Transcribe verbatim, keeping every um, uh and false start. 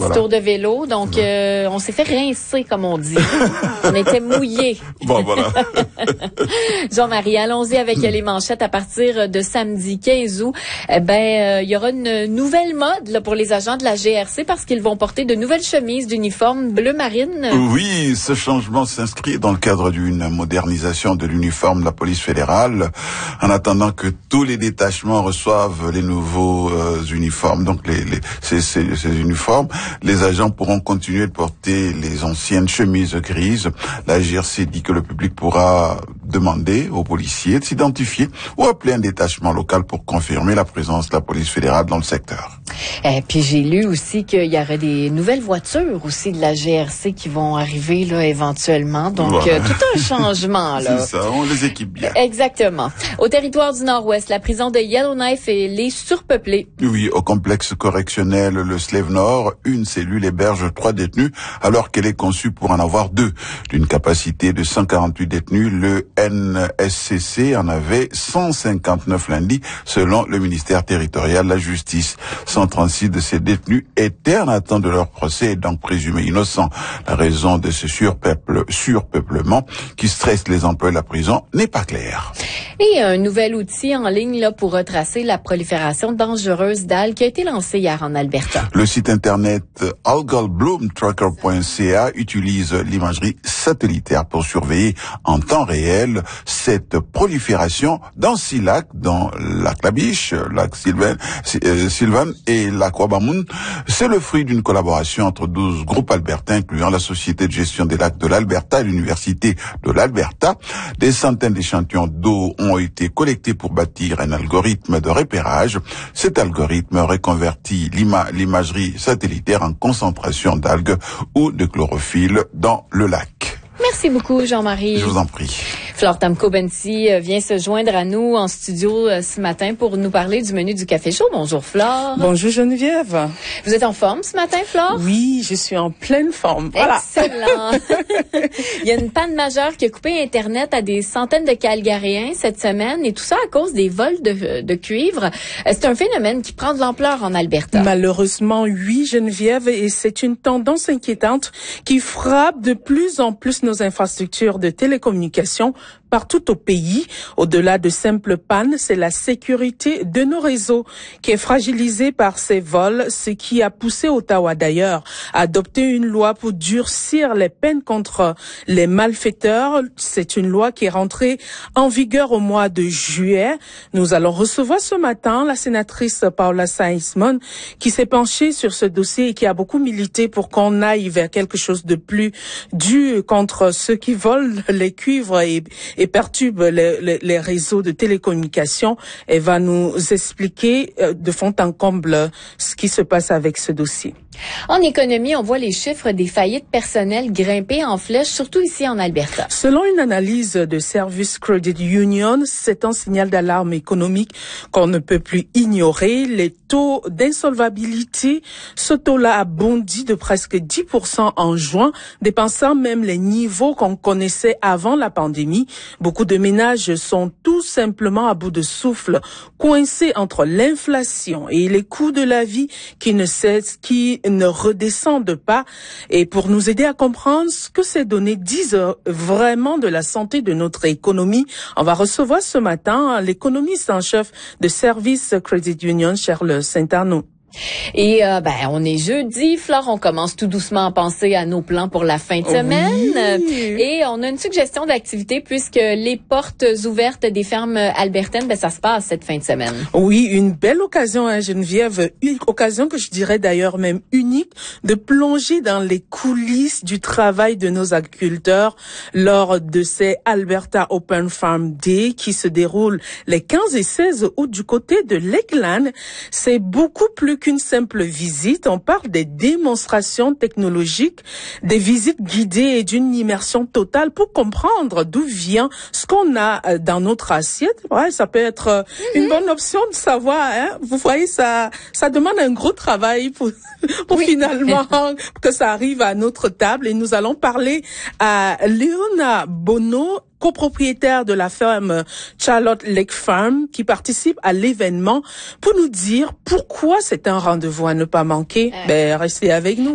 voilà. tour de vélo. Donc, voilà. euh, on s'est fait rincer, comme on dit. On était mouillés. Bon, voilà. Jean-Marie, allons-y avec les manchettes à partir de samedi quinze août. Eh ben, il euh, y aura une nouvelle mode là, pour les agents de la G R C parce qu'ils vont porter de nouvelles chemises d'uniforme bleu marine. Oui, ce changement s'inscrit dans le cadre d'une modernisation de l'uniforme de la police fédérale. En attendant que tous les détachements reçoivent les nouveaux euh, uniformes, donc les, les ces, ces, ces uniformes, les agents pourront continuer de porter les anciennes chemises grises. La G R C dit que le public pourra demander aux policiers de s'identifier ou appeler un détachement local pour confirmer la présence de la police fédérale dans le secteur. Et puis j'ai lu aussi qu'il y aurait des nouvelles voitures aussi de la G R C qui vont arriver là éventuellement. Donc voilà. euh, tout un changement là. C'est ça, on les équipe bien. Exactement. Au territoire du Nord-Ouest, la prison de Yellowknife est surpeuplée. Oui, au complexe correctionnel le Slave Nord, une cellule héberge trois détenus alors qu'elle est conçue pour en avoir deux. D'une capacité de cent quarante-huit détenus, le N S C C en avait cent cinquante-neuf lundi, selon le ministère territorial de la Justice. cent trente-six de ces détenus étaient en attente de leur procès et donc présumés innocents. La raison de ce surpeuple, surpeuplement qui stresse les employés de la prison n'est pas claire. Et un nouvel outil en ligne là pour retracer la prolifération dangereuse d'algues qui a été lancé hier en Alberta. Le site internet algal bloom tracker point c a utilise l'imagerie satellitaire pour surveiller en temps réel cette prolifération dans six lacs, dans lac La Biche, lac Sylvan, euh, Sylvan et lac Wabamun. C'est le fruit d'une collaboration entre douze groupes albertains, incluant la Société de gestion des lacs de l'Alberta et l'Université de l'Alberta. Des centaines d'échantillons d'eau ont été collectés pour bâtir un algorithme de repérage. Cet algorithme reconvertit l'ima- l'imagerie satellitaire en concentration d'algues ou de chlorophylle dans le lac. Merci beaucoup, Jean-Marie. Je vous en prie. Flore Tamko-Bensi vient se joindre à nous en studio ce matin pour nous parler du menu du Café Chaud. Bonjour, Flore. Bonjour, Geneviève. Vous êtes en forme ce matin, Flore? Oui, je suis en pleine forme. Voilà. Excellent. Il y a une panne majeure qui a coupé Internet à des centaines de Calgariens cette semaine et tout ça à cause des vols de, de cuivre. C'est un phénomène qui prend de l'ampleur en Alberta. Malheureusement, oui, Geneviève, et c'est une tendance inquiétante qui frappe de plus en plus nos infrastructures de télécommunications partout au pays. Au-delà de simples pannes, c'est la sécurité de nos réseaux qui est fragilisée par ces vols, ce qui a poussé Ottawa d'ailleurs à adopter une loi pour durcir les peines contre les malfaiteurs. C'est une loi qui est rentrée en vigueur au mois de juillet. Nous allons recevoir ce matin la sénatrice Paula Saismon qui s'est penchée sur ce dossier et qui a beaucoup milité pour qu'on aille vers quelque chose de plus dur contre ceux qui volent les cuivres et et perturbe les, les, les réseaux de télécommunications. Elle va nous expliquer de fond en comble ce qui se passe avec ce dossier. En économie, on voit les chiffres des faillites personnelles grimper en flèche, surtout ici en Alberta. Selon une analyse de Service Credit Union, c'est un signal d'alarme économique qu'on ne peut plus ignorer. Les taux d'insolvabilité, ce taux-là a bondi de presque dix pour cent en juin, dépassant même les niveaux qu'on connaissait avant la pandémie. Beaucoup de ménages sont tout simplement à bout de souffle, coincés entre l'inflation et les coûts de la vie qui ne cessent, qui ne redescendent pas. Et pour nous aider à comprendre ce que ces données disent vraiment de la santé de notre économie, on va recevoir ce matin l'économiste en chef de Service Credit Union, Charles Saint-Arnaud. Et euh, ben on est jeudi, Flore, on commence tout doucement à penser à nos plans pour la fin de semaine. Oui. Et on a une suggestion d'activité puisque les portes ouvertes des fermes albertaines, ben ça se passe cette fin de semaine. Oui, une belle occasion, hein, Geneviève, une occasion que je dirais d'ailleurs même unique de plonger dans les coulisses du travail de nos agriculteurs lors de ces Alberta Open Farm Day qui se déroulent les quinze et seize août du côté de Lakeland. C'est beaucoup plus qu'une simple visite. On parle des démonstrations technologiques, des visites guidées et d'une immersion totale pour comprendre d'où vient ce qu'on a dans notre assiette. Ouais, ça peut être mm-hmm. une bonne option de savoir. Hein. Vous voyez, ça, ça demande un gros travail pour, pour oui. finalement que ça arrive à notre table. Et nous allons parler à Léona Bono, copropriétaire de la ferme Charlotte Lake Farm, qui participe à l'événement pour nous dire pourquoi c'est un rendez-vous à ne pas manquer. Euh. Ben, restez avec nous.